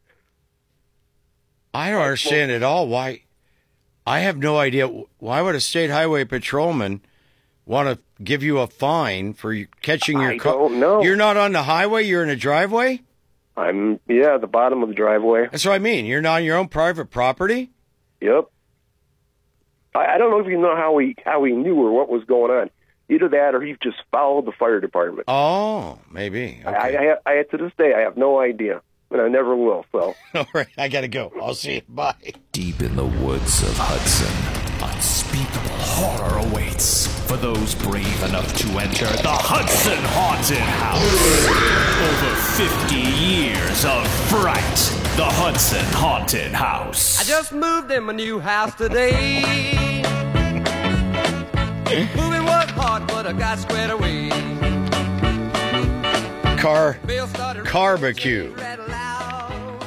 I don't understand at all why. I have no idea. Why would a state highway patrolman want to give you a fine for you catching your
I
car?
don't know.
You're not on the highway. You're in a driveway.
I'm, yeah, at the bottom of the driveway.
That's what I mean. You're not on your own private property.
Yep. I, I don't know if you know how he how he knew or what was going on. Either that or he just followed the fire department.
Oh, maybe. Okay.
I, I, I, to this day, I have no idea, and I never will. So,
All right, I gotta go. I'll see you. Bye.
Deep in the woods of Hudson, unspeakable horror awaits for those brave enough to enter the Hudson Haunted House. Over fifty years of fright. The Hudson Haunted House.
I just moved in my new house today. Moving was hard, but I got squared away.
Car
Bill started
Carbecue.
rattle loud.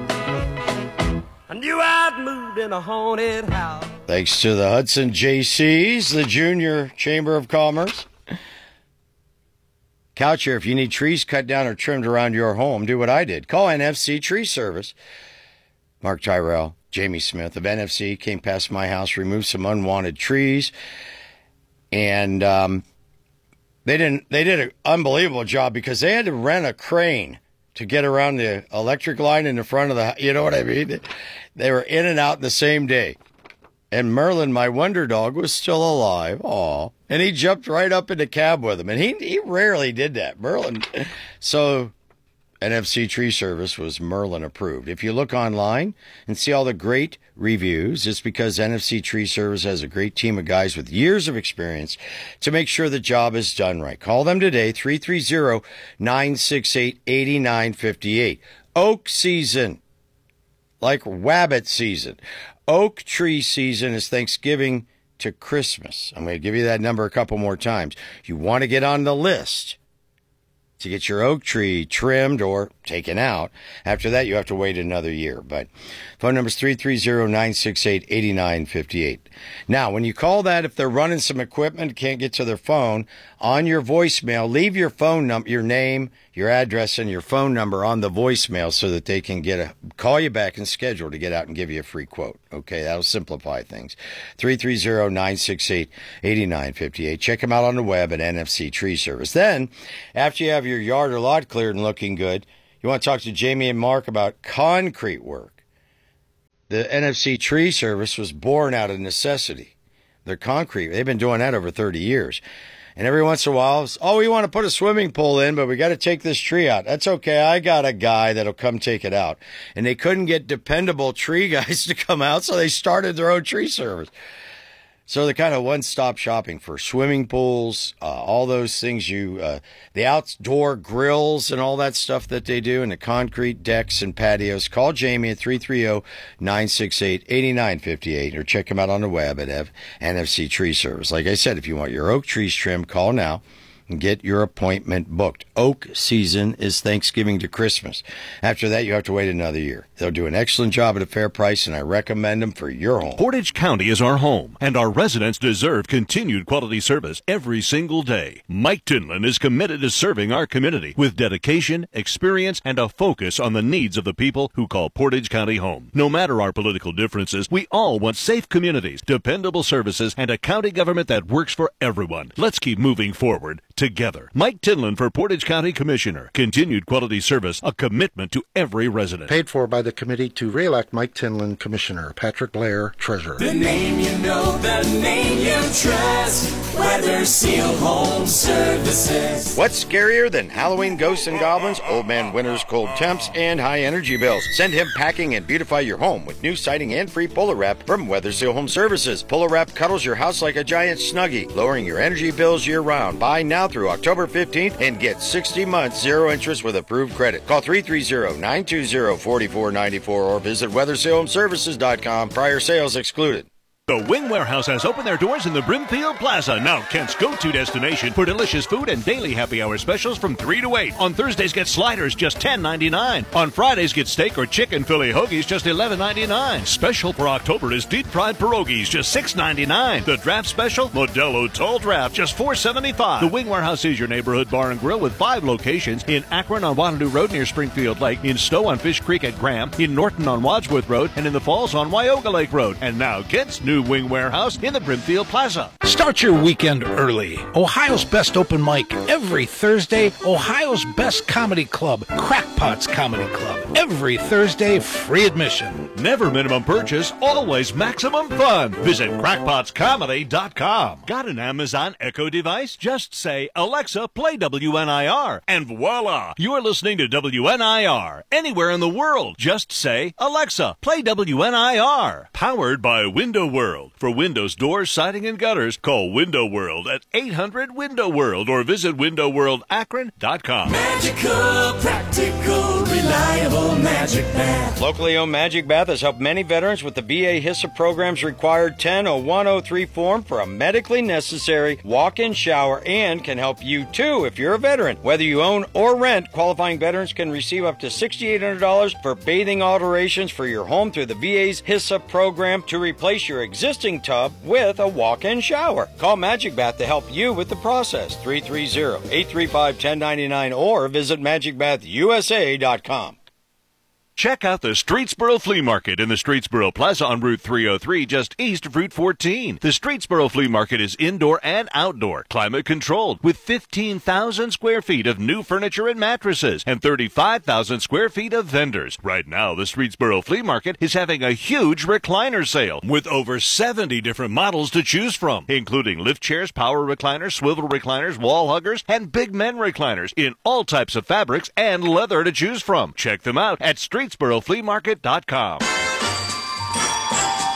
I knew I'd moved in a haunted house.
Thanks to the Hudson J Cs, the Junior Chamber of Commerce. Couch here, if you need trees cut down or trimmed around your home, do what I did. Call N F C Tree Service. Mark Tyrell, Jamie Smith of N F C came past my house, removed some unwanted trees, and um, they didn't. They did an unbelievable job because they had to rent a crane to get around the electric line in the front of the. You know what I mean? They were in and out the same day. And Merlin, my wonder dog, was still alive. Aw. And he jumped right up in the cab with him. And he he rarely did that. Merlin. So N F C Tree Service was Merlin approved. If you look online and see all the great reviews, it's because N F C Tree Service has a great team of guys with years of experience to make sure the job is done right. Call them today, three three zero, nine six eight, eight nine five eight. Oak season. Like wabbit season. Oak tree season is Thanksgiving to Christmas. I'm going to give you that number a couple more times. You want to get on the list. to get your oak tree trimmed or taken out. After that, you have to wait another year. But phone number is three three zero, nine six eight, eight nine five eight. Now, when you call that, if they're running some equipment, can't get to their phone, on your voicemail, leave your phone number, your name, your address, and your phone number on the voicemail so that they can get a call you back and schedule to get out and give you a free quote. Okay, that'll simplify things. three three zero, nine six eight, eight nine five eight. Check them out on the web at N F C Tree Service. Then, after you have your yard or lot cleared and looking good, you want to talk to Jamie and Mark about concrete work. The N F C Tree Service was born out of necessity. They're concrete. They've been doing that over thirty years. And every once in a while, it's, oh, we want to put a swimming pool in, but we got to take this tree out. That's okay. I got a guy that'll come take it out. And they couldn't get dependable tree guys to come out, so they started their own tree service. So they're kind of one-stop shopping for swimming pools, uh, all those things you, uh, the outdoor grills and all that stuff that they do, and the concrete decks and patios. Call Jamie at three three zero, nine six eight, eight nine five eight or check him out on the web at N F C Tree Service. Like I said, if you want your oak trees trimmed, call now and get your appointment booked. Oak season is Thanksgiving to Christmas. After that, you have to wait another year. They'll do an excellent job at a fair price, and I recommend them for your home.
Portage County is our home, and our residents deserve continued quality service every single day. Mike Tinlin is committed to serving our community with dedication, experience, and a focus on the needs of the people who call Portage County home. No matter our political differences, we all want safe communities, dependable services, and a county government that works for everyone. Let's keep moving forward together. Mike Tinlin for Portage County Commissioner. Continued quality service, a commitment to every resident.
Paid for by the committee to re-elect Mike Tinlin, Commissioner. Patrick Blair, Treasurer.
The name you know, the name you trust. Weather Seal Home Services.
What's scarier than Halloween ghosts and goblins, old man winters, cold temps, and high energy bills? Send him packing and beautify your home with new siding and free Polar Wrap from Weather Seal Home Services. Polar Wrap cuddles your house like a giant Snuggie, lowering your energy bills year-round. Buy now through October fifteenth and get sixty months zero interest with approved credit. Call three three zero, nine two zero, four four nine four or visit weather seal home services dot com. Prior sales excluded.
The Wing Warehouse has opened their doors in the Brimfield Plaza, now Kent's go-to destination for delicious food and daily happy hour specials from three to eight. On Thursdays, get sliders, just ten ninety-nine. On Fridays, get steak or chicken Philly hoagies, just eleven ninety-nine. Special for October is deep-fried pierogies, just six ninety-nine. The draft special, Modelo Tall Draft, just four seventy-five. The Wing Warehouse is your neighborhood bar and grill with five locations in Akron on Waterloo Road near Springfield Lake, in Stowe on Fish Creek at Graham, in Norton on Wadsworth Road, and in the Falls on Wyoga Lake Road. And now, Kent's new Wing Warehouse in the Brimfield Plaza.
Start your weekend early. Ohio's best open mic every Thursday. Ohio's best comedy club, Crackpots Comedy Club. Every Thursday, free admission.
Never minimum purchase, always maximum fun. Visit crackpots comedy dot com. Got an Amazon Echo device? Just say, Alexa, play W N I R, and voila, you're listening to W N I R. Anywhere in the world, just say, Alexa, play W N I R. Powered by Window World. For windows, doors, siding, and gutters, call Window World at eight hundred window world or visit window world akron dot com.
Magical, practical, reliable Magic Bath.
Locally owned Magic Bath has helped many veterans with the V A HISA program's required ten oh one oh three form for a medically necessary walk-in shower, and can help you too if you're a veteran. Whether you own or rent, qualifying veterans can receive up to six thousand eight hundred dollars for bathing alterations for your home through the V A's HISA program to replace your existing tub with a walk-in shower. Call Magic Bath to help you with the process. three three zero, eight three five, one zero nine nine or visit magic bath u s a dot com.
Check out the Streetsboro Flea Market in the Streetsboro Plaza on Route three oh three, just east of Route fourteen. The Streetsboro Flea Market is indoor and outdoor, climate controlled, with fifteen thousand square feet of new furniture and mattresses, and thirty-five thousand square feet of vendors. Right now, the Streetsboro Flea Market is having a huge recliner sale, with over seventy different models to choose from, including lift chairs, power recliners, swivel recliners, wall huggers, and big men recliners, in all types of fabrics and leather to choose from. Check them out at Street Streetsboro Flea Market dot com.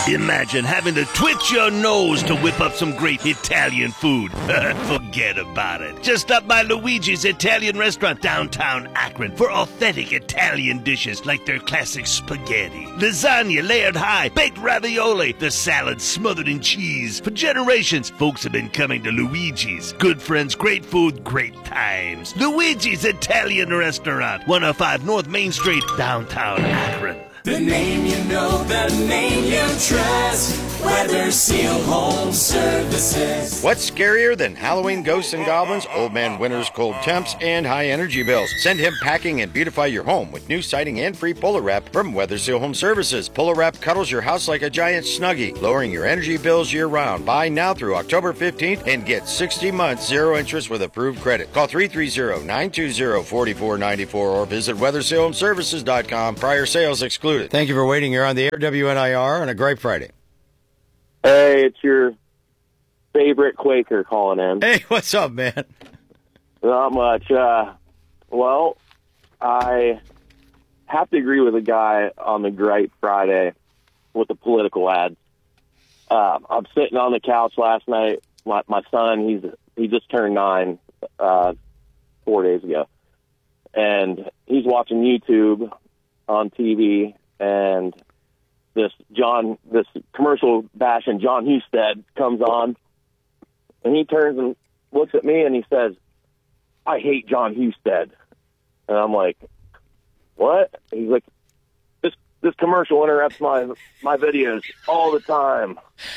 Imagine having to twitch your nose to whip up some great Italian food. Forget about it. Just stop by Luigi's Italian Restaurant downtown Akron for authentic Italian dishes like their classic spaghetti, lasagna layered high, baked ravioli, the salad smothered in cheese. For generations, folks have been coming to Luigi's. Good friends, great food, great times. Luigi's Italian Restaurant, one oh five North Main Street, downtown Akron.
The name you know, the name you trust. Weather Seal Home Services.
What's scarier than Halloween ghosts and goblins, Old Man Winter's cold temps, and high energy bills? Send him packing and beautify your home with new siding and free Polar Wrap from Weather Seal Home Services. Polar Wrap cuddles your house like a giant Snuggie, lowering your energy bills year-round. Buy now through October fifteenth and get sixty months zero interest with approved credit. Call three three zero, nine two zero, four four nine four or visit weather seal home services dot com. Prior sales excluded. Thank you for waiting. You're on the air, W N I R, on a great Friday.
Hey, it's your favorite Quaker calling in.
Hey, what's up, man?
Not much. Uh, well, I have to agree with the guy on the Great Friday with the political ads. Uh, I'm sitting on the couch last night. My, my son, he's he just turned nine uh, four days ago, and he's watching YouTube on T V, and this John, this commercial bashing John Husted comes on, and he turns and looks at me and he says, "I hate John Husted." And I'm like, "What?" He's like, "This this commercial interrupts my my videos all the time."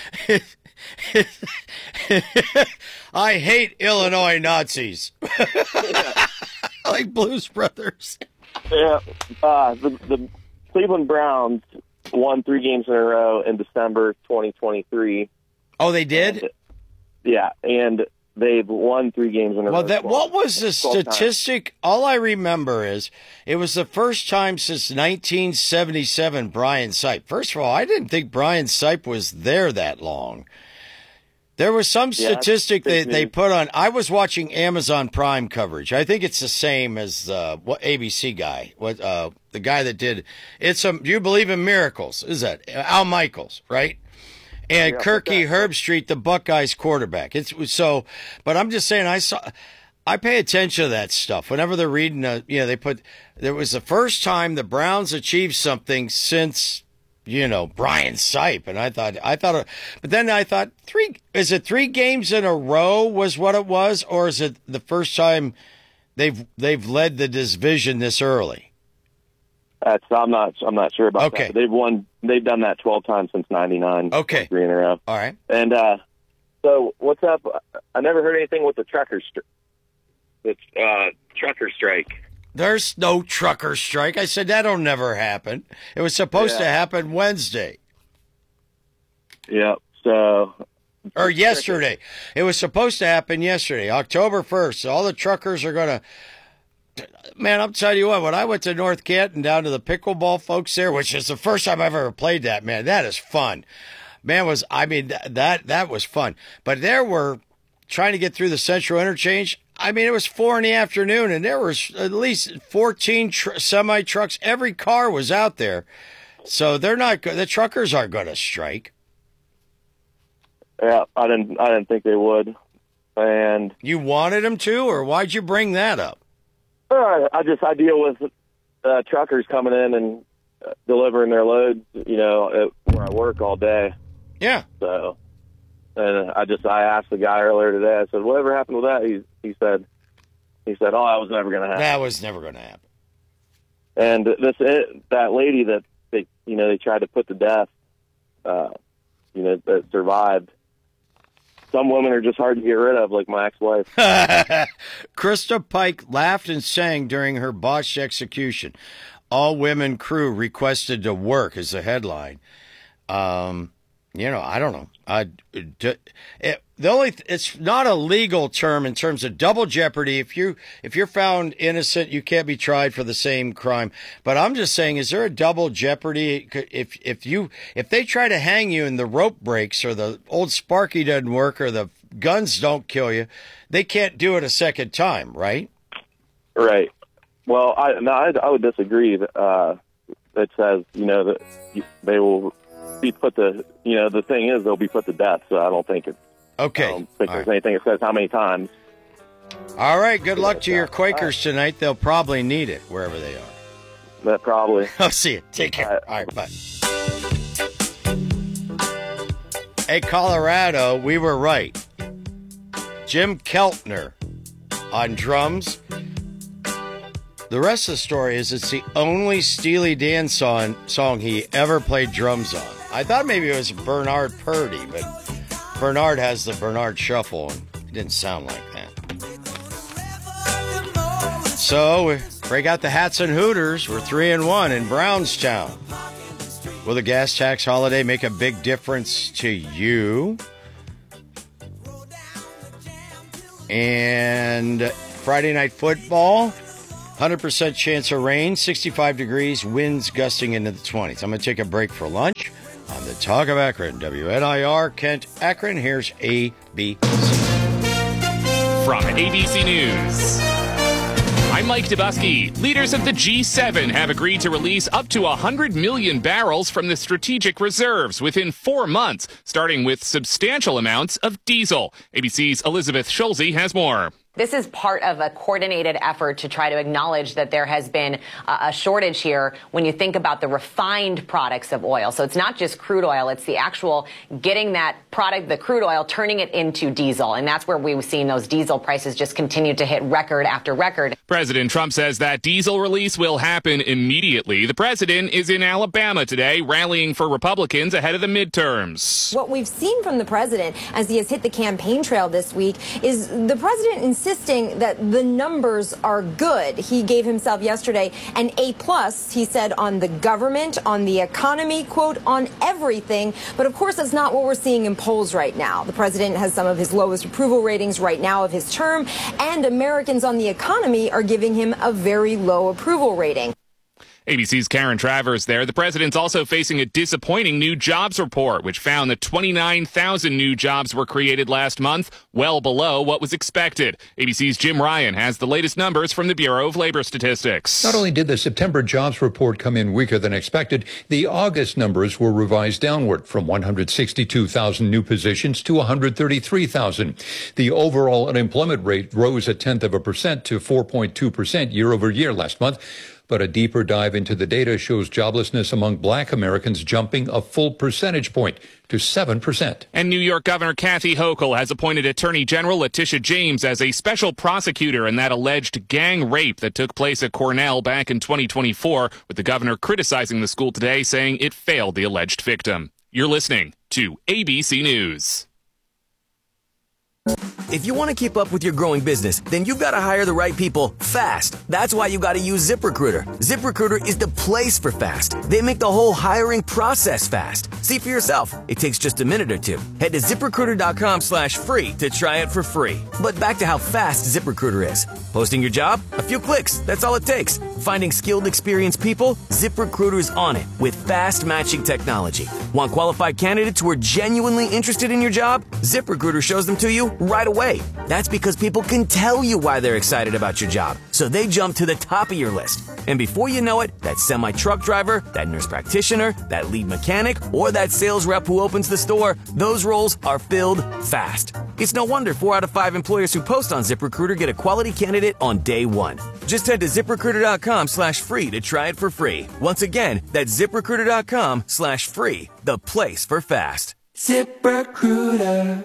I hate Illinois Nazis. Like Blues Brothers.
Yeah, uh, the the Cleveland Browns won three games in a row in December twenty twenty-three.
Oh, they did?
And, yeah, and they've won three games in a
well,
row.
That, what was the statistic? Times. All I remember is it was the first time since nineteen seventy-seven Brian Sipe. First of all, I didn't think Brian Sipe was there that long. There was some statistic yeah, that they put on. I was watching Amazon Prime coverage. I think it's the same as uh, what A B C guy, what uh, the guy that did. It's a. Do you believe in miracles? Is that Al Michaels, right? And yeah, Kirky Herbstreit, the Buckeyes quarterback. It's so. But I'm just saying, I saw. I pay attention to that stuff whenever they're reading. A, you know, they put. There was the first time the Browns achieved something since. You know, Brian Sipe. And I thought, I thought, but then I thought, three, is it three games in a row was what it was? Or is it the first time they've, they've led the division this early?
That's, I'm not, I'm not sure about
okay.
that. They've won, they've done that twelve times since ninety-nine.
Okay.
Three in a row.
All right.
And, uh, so what's up? I never heard anything with the trucker, stri- it's, uh, trucker strike.
There's no trucker strike. I said that'll never happen. It was supposed yeah. to happen Wednesday.
Yep. So,
or yesterday. It was supposed to happen yesterday, October first. All the truckers are going to. Man, I'm telling you what. When I went to North Canton down to the pickleball folks there, which is the first time I've ever played that. Man, that is fun. Man, was I mean that that was fun. But there were trying to get through the Central Interchange. I mean, it was four in the afternoon, and there was at least fourteen tr- semi trucks. Every car was out there, so they're not. The truckers aren't going to strike.
Yeah, I didn't. I didn't think they would. And
you wanted them to, or why'd you bring that up?
Uh, I just I deal with uh, truckers coming in and uh, delivering their loads. You know, at, where I work all day.
Yeah.
So. And I just, I asked the guy earlier today, I said, whatever happened with that? He, he said, he said, oh, that was never going to happen.
That was never going to happen.
And this, it, that lady that they, you know, they tried to put to death, uh, you know, that survived. Some women are just hard to get rid of, like my ex-wife.
Krista Pike laughed and sang during her botched execution. All women crew requested to work is the headline. Um, You know, I don't know. Uh, it, the only it's not a legal term in terms of double jeopardy. If you if you're found innocent, you can't be tried for the same crime. But I'm just saying, is there a double jeopardy if if you if they try to hang you and the rope breaks or the old Sparky doesn't work or the guns don't kill you, they can't do it a second time, right?
Right. Well, I no, I, I would disagree. Uh, it says you know that you, they will.
be put to, you know, the thing is they'll be put to death. So I don't think it's.
Okay.
I don't think
All
there's
right.
anything that says how many times.
All right. Good luck to your Quakers tonight. They'll probably need it wherever they are.
That probably.
I'll see you. Take care. All right. Bye. Hey, Colorado, we were right. Jim Keltner on drums. The rest of the story is it's the only Steely Dan song, song he ever played drums on. I thought maybe it was Bernard Purdy, but Bernard has the Bernard Shuffle, and it didn't sound like that. So, we break out the hats and Hooters. We're three and one in Brownstown. Will the gas tax holiday make a big difference to you? And Friday night football, one hundred percent chance of rain, sixty-five degrees, winds gusting into the twenties. I'm going to take a break for lunch on the Talk of Akron. W N I R, Kent, Akron. Here's A B C.
From A B C News, I'm Mike Dubusky. Leaders of the G seven have agreed to release up to one hundred million barrels from the strategic reserves within four months, starting with substantial amounts of diesel. A B C's Elizabeth Schulze has more.
This is part of a coordinated effort to try to acknowledge that there has been a shortage here when you think about the refined products of oil. So it's not just crude oil, it's the actual getting that product, the crude oil, turning it into diesel. And that's where we've seen those diesel prices just continue to hit record after record.
President Trump says that diesel release will happen immediately. The president is in Alabama today, rallying for Republicans ahead of the midterms.
What we've seen from the president as he has hit the campaign trail this week is the president insisting that the numbers are good. He gave himself yesterday an A plus, he said, on the government, on the economy, quote, on everything. But of course, that's not what we're seeing in polls right now. The president has some of his lowest approval ratings right now of his term, and Americans on the economy are giving him a very low approval rating.
A B C's Karen Travers there. The president's also facing a disappointing new jobs report, which found that twenty-nine thousand new jobs were created last month, well below what was expected. A B C's Jim Ryan has the latest numbers from the Bureau of Labor Statistics.
Not only did the September jobs report come in weaker than expected, the August numbers were revised downward from one hundred sixty-two thousand new positions to one hundred thirty-three thousand. The overall unemployment rate rose a tenth of a percent to four point two percent year over year last month. But a deeper dive into the data shows joblessness among black Americans jumping a full percentage point to seven percent.
And New York Governor Kathy Hochul has appointed Attorney General Letitia James as a special prosecutor in that alleged gang rape that took place at Cornell back in twenty twenty-four, with the governor criticizing the school today, saying it failed the alleged victim. You're listening to A B C News.
If you want to keep up with your growing business, then you've got to hire the right people fast. That's why you got to use ZipRecruiter. ZipRecruiter is the place for fast. They make the whole hiring process fast. See for yourself. It takes just a minute or two. Head to ZipRecruiter.com slash free to try it for free. But back to how fast ZipRecruiter is. Posting your job? A few clicks. That's all it takes. Finding skilled, experienced people? ZipRecruiter's on it with fast matching technology. Want qualified candidates who are genuinely interested in your job? ZipRecruiter shows them to you right away. That's because people can tell you why they're excited about your job, so they jump to the top of your list. And before you know it, that semi-truck driver, that nurse practitioner, that lead mechanic, or that sales rep who opens the store, those roles are filled fast. It's no wonder four out of five employers who post on ZipRecruiter get a quality candidate on day one. Just head to ZipRecruiter.com slash free to try it for free. Once again, that's ZipRecruiter.com slash free, the place for fast.
ZipRecruiter.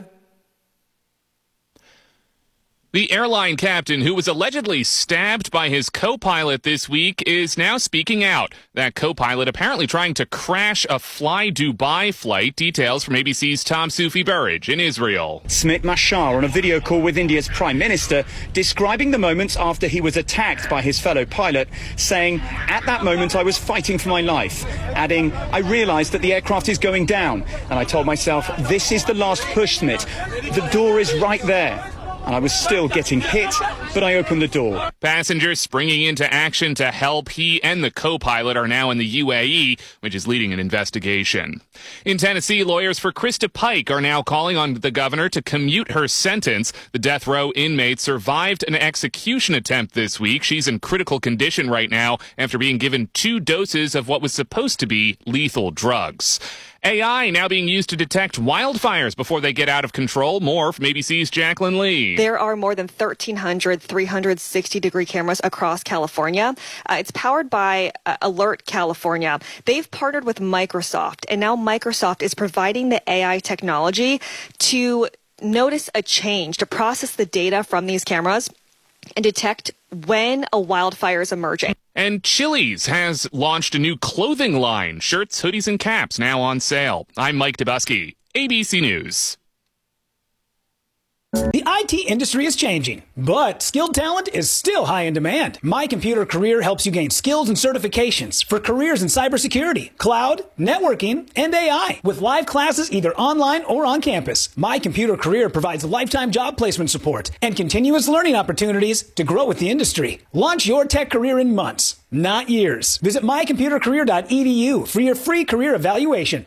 The airline captain who was allegedly stabbed by his co-pilot this week is now speaking out. That co-pilot apparently trying to crash a Fly Dubai flight. Details from A B C's Tom Sufi Burridge in Israel.
Smit Mashar on a video call with India's Prime Minister describing the moments after he was attacked by his fellow pilot, saying, "At that moment I was fighting for my life," adding, "I realized that the aircraft is going down, and I told myself, this is the last push, Smit. The door is right there." And I was still getting hit, but I opened the door.
Passengers springing into action to help. He and the co-pilot are now in the U A E, which is leading an investigation. In Tennessee, lawyers for Krista Pike are now calling on the governor to commute her sentence. The death row inmate survived an execution attempt this week. She's in critical condition right now after being given two doses of what was supposed to be lethal drugs. A I now being used to detect wildfires before they get out of control. More from A B C's Jacqueline Lee.
There are more than thirteen hundred three hundred sixty degree cameras across California. Uh, it's powered by uh, Alert California. They've partnered with Microsoft, and now Microsoft is providing the A I technology to notice a change, to process the data from these cameras and detect when a wildfire is emerging.
And Chili's has launched a new clothing line. Shirts, hoodies, and caps now on sale. I'm Mike Dubusky, A B C News.
The I T industry is changing, but skilled talent is still high in demand. My Computer Career helps you gain skills and certifications for careers in cybersecurity, cloud, networking, and A I. With live classes either online or on campus, My Computer Career provides lifetime job placement support and continuous learning opportunities to grow with the industry. Launch your tech career in months, not years. Visit my computer career dot e d u for your free career evaluation.